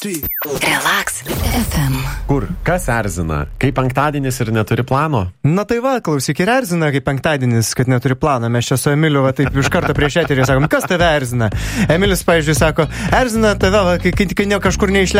Relax FM. Kur? Kas erzina? Kai penktadienis ir neturi plano? Na tai va, klausyk, ir erzina, kaip penktadienis, kad neturi plano. Mes čia su Emiliu va, taip iš karto prieš eterį sakom, kas tave erzina? Emilis, pavyzdžiui, sako, erzina tave, va, kai kažkur neišleidžia